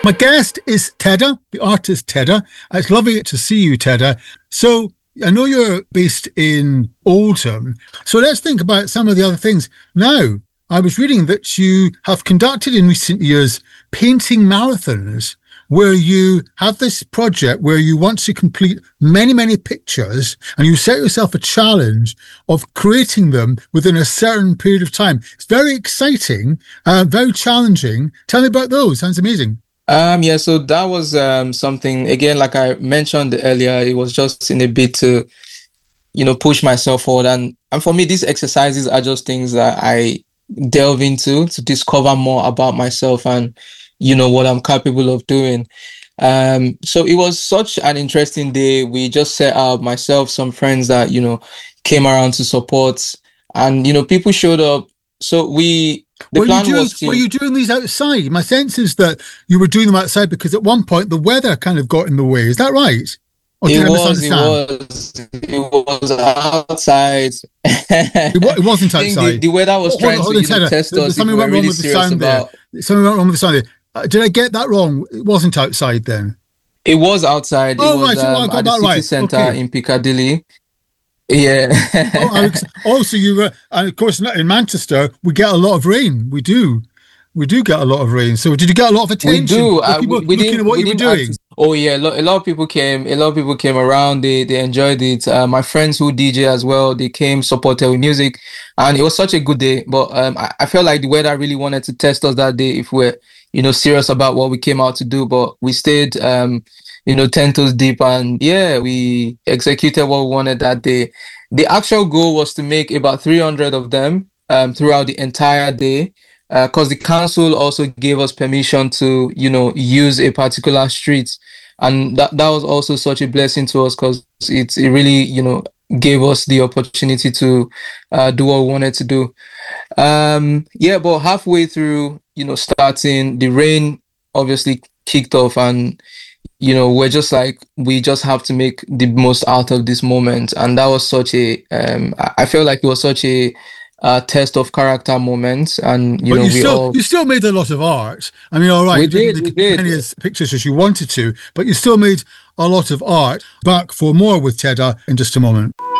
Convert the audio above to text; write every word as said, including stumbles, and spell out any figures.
My guest is Tedda, the artist Tedda. It's lovely to see you, Tedda. So I know you're based in Oldham. So let's think about some of the other things. Now, I was reading that you have conducted in recent years painting marathons, where you have this project where you want to complete many, many pictures, and you set yourself a challenge of creating them within a certain period of time. It's very exciting, uh, very challenging. Tell me about those. Sounds amazing. Um, yeah, so that was um, something, again, like I mentioned earlier, it was just in a bit to, you know, push myself forward. And, and for me, these exercises are just things that I delve into to discover more about myself and, you know, what I'm capable of doing. Um, so it was such an interesting day. We just set up, myself, some friends that, you know, came around to support, and, you know, people showed up. So we, the were plan you doing, was to... Were you doing these outside? My sense is that you were doing them outside because at one point the weather kind of got in the way. Is that right? Or did it I was, it misunderstand? was, it was outside. It, wa- it wasn't I think outside. the, the weather was Hold trying on, hold to on, you know, Tedda. test There- us if Something we were went wrong really with the serious sound there. about... Something went wrong with the sound there. Uh, did I get that wrong? It wasn't outside then. It was outside. Oh, it was right. So I um, got at the that city right. centre Okay. in Piccadilly. Yeah. Oh, Alex, also, you were, and of course, in Manchester, we get a lot of rain. We do. We do get a lot of rain. So did you get a lot of attention? We do. Were Uh, people we, we looking didn't, at what we you were didn't doing? act- oh yeah, lo- a lot of people came. A lot of people came around. They they enjoyed it. Uh, my friends who D J as well, they came, supported with music, and it was such a good day. But um, I, I felt like the weather really wanted to test us that day if we're, you know, serious about what we came out to do. But we stayed, um, you know, ten toes deep, and yeah, we executed what we wanted that day. The actual goal was to make about three hundred of them um, throughout the entire day. Because uh, the council also gave us permission to, you know, use a particular street, and that, that was also such a blessing to us because it, it really, you know, gave us the opportunity to uh, do what we wanted to do. Um, yeah, but halfway through, you know, starting, the rain obviously kicked off, and you know, we're just like, we just have to make the most out of this moment, and that was such a, um, I I felt like it was such a uh, test of character moments, and you But know, you we still all you still made a lot of art. I mean, all right, we you didn't did, we make as many did. as pictures as you wanted to, but you still made a lot of art. Back for more with Tedda in just a moment.